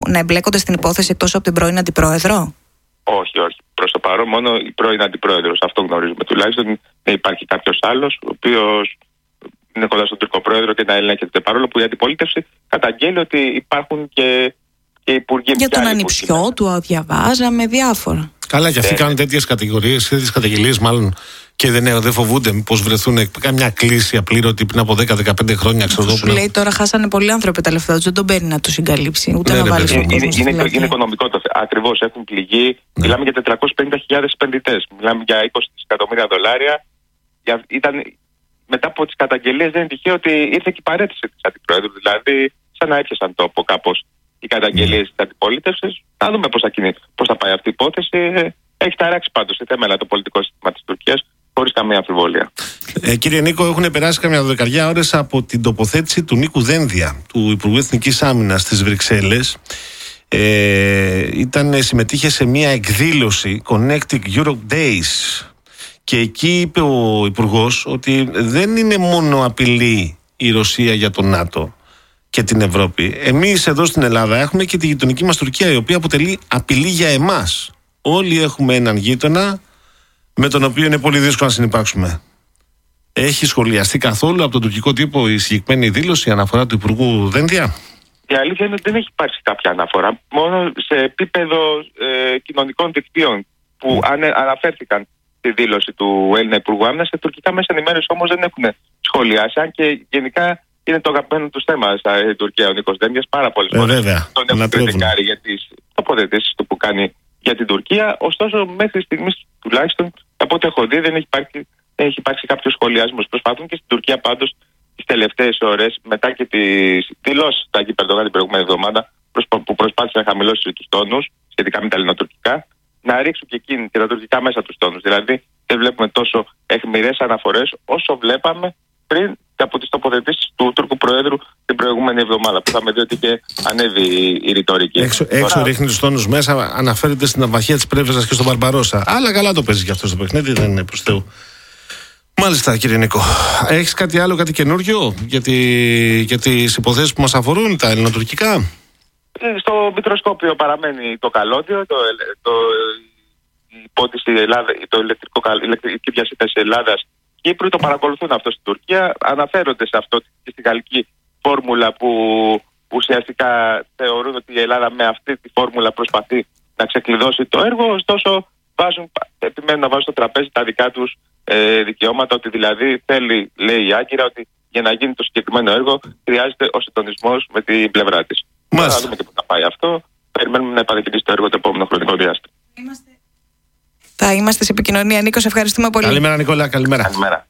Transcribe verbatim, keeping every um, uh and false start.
να εμπλέκονται στην υπόθεση εκτός από την πρώην αντιπρόεδρο? Όχι, όχι. Προς το παρόν, μόνο η πρώην αντιπρόεδρος. Αυτό γνωρίζουμε τουλάχιστον. Δεν υπάρχει κάποιος άλλος, ο οποίος είναι κοντά στον Τούρκο πρόεδρο και να ελέγχεται. Παρόλο που η αντιπολίτευση καταγγέλει ότι υπάρχουν και, και υπουργοί. Για τον ανιψιό του, διαβάζαμε διάφορα. Καλά, και αυτοί ε, κάνουν τέτοιες κατηγορίες, τέτοιες καταγγελίες μάλλον και δεν, δεν φοβούνται μήπως βρεθούν καμιά κλίση απλήρωτη πριν από δέκα με δεκαπέντε χρόνια. Ξέρω, σου λέει τώρα χάσανε πολλοί άνθρωποι τα λεφτά του, δεν τον παίρνει να του συγκαλύψει. Ούτε ναι, να βάλει στον κόσμο. Είναι, είναι, είναι οικονομικό το θέμα. Ακριβώς, έχουν πληγεί. Ναι. Μιλάμε για τετρακόσιες πενήντα χιλιάδες επενδυτές. Μιλάμε για είκοσι εκατομμύρια δολάρια. Για, ήταν, μετά από τις καταγγελίες δεν είναι τυχαίο ότι ήρθε και η παρέτηση της αντιπρόεδρου. Δηλαδή, σαν να έπιασαν τόπο κάπως οι καταγγελίες της αντιπολίτευσης. Να δούμε πώς θα, πώς θα πάει αυτή η υπόθεση. Έχει ταράξει πάντως η θέμελα το πολιτικό σύστημα της Τουρκίας, χωρίς καμία αμφιβολία. Ε, κύριε Νίκο, έχουν περάσει καμιά δεκαριά ώρες από την τοποθέτηση του Νίκου Δένδια, του Υπουργού Εθνικής Άμυνας στις Βρυξέλλες. Ε, ήταν, συμμετείχε σε μια εκδήλωση Connecting Europe Days και εκεί είπε ο Υπουργός ότι δεν είναι μόνο απειλή η Ρωσία για το ΝΑΤΟ και την Ευρώπη. Εμείς εδώ στην Ελλάδα έχουμε και τη γειτονική μας Τουρκία, η οποία αποτελεί απειλή για εμάς. Όλοι έχουμε έναν γείτονα με τον οποίο είναι πολύ δύσκολο να συνυπάρξουμε. Έχει σχολιαστεί καθόλου από τον τουρκικό τύπο η συγκεκριμένη δήλωση, αναφορά του Υπουργού Δένδια? Η αλήθεια είναι ότι δεν έχει υπάρξει κάποια αναφορά. Μόνο σε επίπεδο ε, κοινωνικών δικτύων που ανε, αναφέρθηκαν στη δήλωση του Έλληνα Υπουργού Άμυνας. Σε τουρκικά μέσα ενημέρωση όμως δεν έχουν σχολιάσει, αν και γενικά είναι το αγαπημένο του θέμα στα Τουρκία ο Νίκος Δένδιας πάρα πολλές φορές. Τον έχουν κριτικάρει για τις τοποθετήσεις του που κάνει για την Τουρκία. Ωστόσο, μέχρι στιγμής τουλάχιστον από ό,τι έχω δει δεν έχει υπάρξει, δεν έχει υπάρξει κάποιο σχολιασμό. Προσπαθούν και στην Τουρκία πάντως τις τελευταίες ώρες, μετά και τις δηλώσεις του Ταγί Ερντογάν την προηγούμενη εβδομάδα, που προσπάθησε να χαμηλώσει τους τόνους σχετικά με τα ελληνοτουρκικά, να ρίξουν και εκείνοι και τα τουρκικά μέσα τους τόνους. Δηλαδή, δεν βλέπουμε τόσο αιχμηρές αναφορές όσο βλέπαμε πριν από τις τοποθετήσεις του Τούρκου Προέδρου την προηγούμενη εβδομάδα, που είχαμε δει ότι είχε ανέβει η ρητορική. Έξω, έξω Τώρα... ρίχνει τους τόνους μέσα, αναφέρεται στην ναυαρχία της Πρέβεζας και στον Μπαρμπαρόσα. Αλλά καλά το παίζει και αυτό στο παιχνίδι, δεν είναι προς Θεού. Μάλιστα, κύριε Νίκο. Έχεις κάτι άλλο, κάτι καινούργιο για, τη, για τις υποθέσεις που μας αφορούν, τα ελληνοτουρκικά? Στο μικροσκόπιο παραμένει το καλώδιο, το, το, η υπότιση Ελλάδα, το ηλεκτρικό, ηλεκτρική διασύνδεση Ελλάδας Κύπρου. Το παρακολουθούν αυτό στην Τουρκία. Αναφέρονται σε αυτό και στη γαλλική φόρμουλα που ουσιαστικά θεωρούν ότι η Ελλάδα με αυτή τη φόρμουλα προσπαθεί να ξεκλειδώσει το έργο. Ωστόσο, βάζουν, επιμένουν να βάζουν στο τραπέζι τα δικά τους ε, δικαιώματα, ότι δηλαδή θέλει, λέει η Άγκυρα, ότι για να γίνει το συγκεκριμένο έργο χρειάζεται ο συντονισμός με την πλευρά της. Τώρα θα δούμε και πού θα πάει αυτό. Περιμένουμε να επανεκκινήσει το έργο το επόμενο χρονικό διάστημα. Είμαστε... Θα είμαστε σε επικοινωνία. Νίκο, ευχαριστούμε πολύ. Καλημέρα, Νικόλα. Καλημέρα. Καλημέρα.